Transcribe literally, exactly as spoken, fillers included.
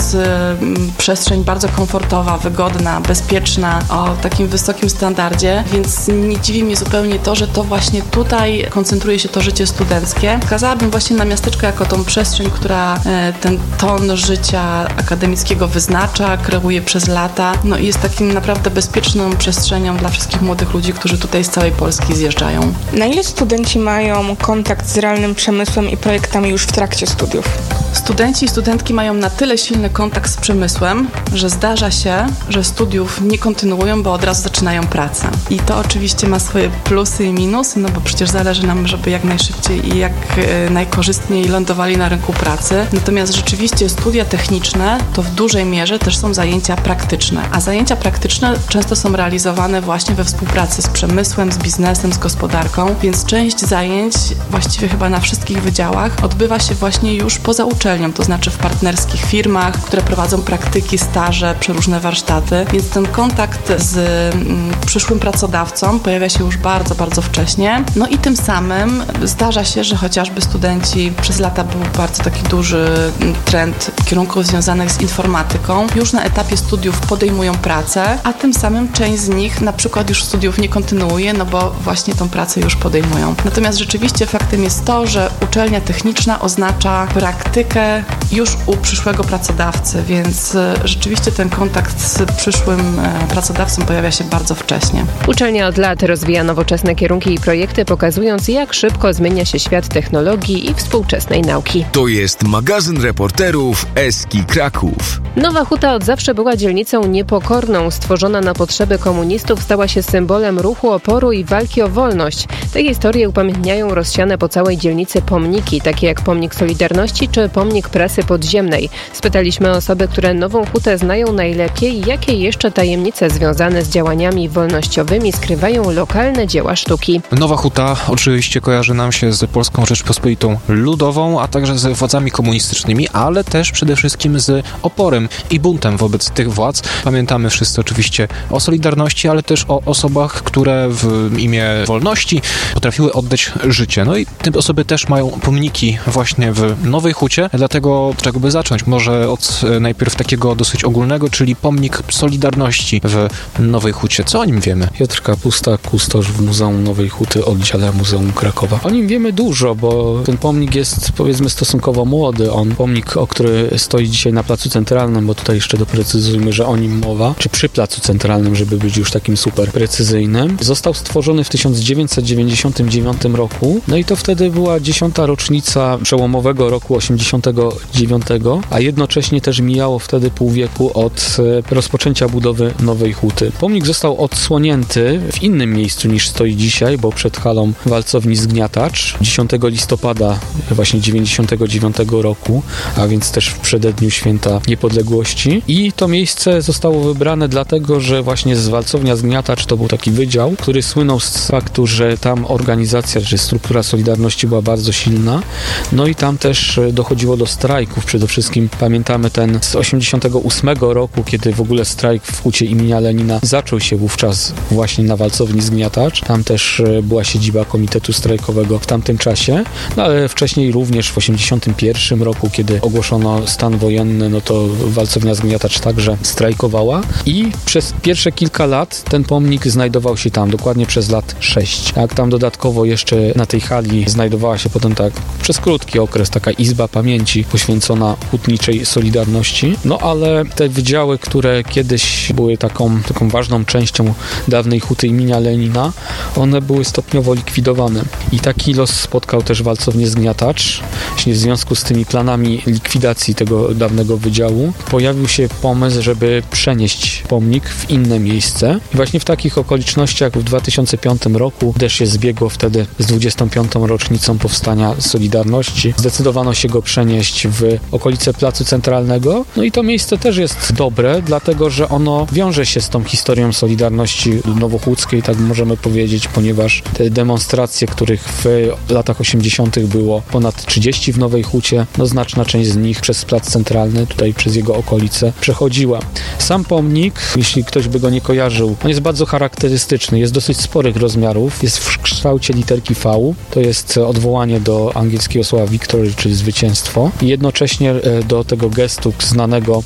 jest przestrzeń bardzo komfortowa, wygodna, bezpieczna, o takim wysokim standardzie, więc nie dziwi mnie zupełnie to, że to właśnie tutaj koncentruje się to życie studenckie. Wskazałabym właśnie na miasteczko jako tą przestrzeń, która ten ton życia akademickiego wyznacza, kreuje przez lata, no i jest takim naprawdę bezpieczną przestrzenią dla wszystkich młodych ludzi, którzy tutaj z całej Polski zjeżdżają. Na ile studenci mają kontakt z realnym przemysłem i projektami już w trakcie studiów? Studenci i studentki mają na tyle silny kontakt z przemysłem, że zdarza się, że studiów nie kontynuują, bo od razu zaczynają pracę. I to oczywiście ma swoje plusy i minusy, no bo przecież zależy nam, żeby jak najszybciej i jak e, najkorzystniej lądowali na rynku pracy. Natomiast rzeczywiście studia techniczne to w dużej mierze też są zajęcia praktyczne, a zajęcia praktyczne często są realizowane właśnie we współpracy z przemysłem, z biznesem, z gospodarką, więc część zajęć, właściwie chyba na wszystkich wydziałach, odbywa się właśnie już poza uczelnią, to znaczy w partnerskich firmach, które prowadzą praktyki, staże, przeróżne warsztaty, więc ten kontakt z mm, przyszłym pracodawcą pojawia się już bardzo, bardzo wcześnie. No i tym samym zdarza się, że chociażby studenci, przez lata był bardzo taki duży trend kierunków związanych z informatyką, już na etapie studiów podejmują pracę, a tym samym część z nich na przykład już studiów nie kontynuuje, no bo właśnie tą pracę już podejmują. Natomiast rzeczywiście faktem jest to, że uczelnia techniczna oznacza praktykę już u przyszłego pracodawcy, więc rzeczywiście ten kontakt z przyszłym pracodawcą pojawia się bardzo wcześnie. Uczelnia od lat rozwija nowoczesne kierunki i projekty, pokazując, jak szybko zmienia się świat technologii i współczesnej nauki. To jest magazyn reporterów Eski Kraków. Nowa Huta od zawsze była dzielnicą niepokorną. Stworzona na potrzeby komunistów, stała się symbolem ruchu oporu i walki o wolność. Te historie upamiętniają rozsiane po całej dzielnicy pomniki, takie jak Pomnik Solidarności czy Pomnik Prasy Podziemnej. Spytaliśmy osoby, które Nową Hutę znają najlepiej, jakie jeszcze tajemnice związane z działaniami wolnościowymi skrywają lokalne dzieła sztuki. Nowa Huta oczywiście kojarzy nam się z Polską Rzeczpospolitą Ludową, a także z władzami komunistycznymi, ale też przede wszystkim z oporem i buntem wobec tych władz. Pamiętamy wszyscy oczywiście o Solidarności, ale też o osobach, które w imię wolności potrafiły oddać życie. No i te osoby też mają pomniki właśnie w Nowej Hucie, dlatego od czego by zacząć? Może od najpierw takiego dosyć ogólnego, czyli pomnik Solidarności w Nowej Hucie. Co o nim wiemy? Piotr Kapusta, kustosz w Muzeum Nowej Huty, oddziale Muzeum Krakowa. O nim wiemy dużo, bo ten pomnik jest, powiedzmy, stosunkowo młody. On, pomnik, o który stoi dzisiaj na Placu Centralnym, bo tutaj jeszcze doprecyzujmy, że o nim mowa, czy przy Placu Centralnym, żeby być już takim super precyzyjnym, został stworzony w tysiąc dziewięćset dziewięćdziesiątym dziewiątym roku. No i to wtedy była dziesiąta rocznica przełomowego roku osiemdziesiątego dziewiątego, a jednocześnie też mijało wtedy pół wieku od rozpoczęcia budowy Nowej Huty. Pomnik został odsłonięty w innym miejscu niż stoi dzisiaj, bo przed halą walcowni Zgniatacz dziesiątego listopada właśnie dziewięćdziesiątego dziewiątego roku, a więc też w przededniu Święta Niepodległości. I to miejsce zostało wybrane dlatego, że właśnie z walcownia Zgniatacz to był taki wydział, który słynął z faktu, że tam organizacja, czy struktura Solidarności była bardzo silna. No i tam też dochodziło do strajków. Przede wszystkim pamiętamy ten z osiemdziesiątego ósmego roku, kiedy w ogóle strajk w Hucie imienia Lenina zaczął się wówczas właśnie na walcowni Zgniatacz. Tam też była siedziba Komitetu Strajkowego w tamtym czasie, no ale wcześniej również w osiemdziesiątym pierwszym roku, kiedy ogłoszono stan wojenny, no to walcownia Zgniatacz także strajkowała i przez pierwsze kilka lat ten pomnik znajdował się tam, dokładnie przez lat sześć. Jak tam dodatkowo jeszcze na tej hali znajdowała się potem tak przez krótki okres taka izba pamięci poświęcona hutniczej Solidarności, no ale te wydziały, które kiedyś były taką, taką ważną częścią dawnej Huty imienia Lenina, one były stopniowo likwidowane. I taki los spotkał też walcownię Zgniatacz. Właśnie w związku z tymi planami likwidacji tego dawnego wydziału pojawił się pomysł, żeby przenieść pomnik w inne miejsce. I właśnie w takich okolicznościach w dwa tysiące piątym roku też się zbiegło wtedy z dwudziestą piątą rocznicą powstania Solidarności. Zdecydowano się go przenieść w okolice Placu Centralnego. No i to miejsce też jest dobre, dlatego że ono wiąże się z tą historią Solidarności nowochódzkiej, tak możemy powiedzieć, ponieważ te demonstracje, których w latach osiemdziesiątych było ponad trzydzieści w Nowej Hucie, no znaczna część z nich przez Plac Centralny, tutaj przez jego okolice przechodziła. Sam pomnik, jeśli ktoś by go nie kojarzył, on jest bardzo charakterystyczny, jest dosyć sporych rozmiarów, jest w kształcie literki V, to jest odwołanie do angielskiego słowa victory, czyli zwycięstwo, i jednocześnie do tego gestu znanego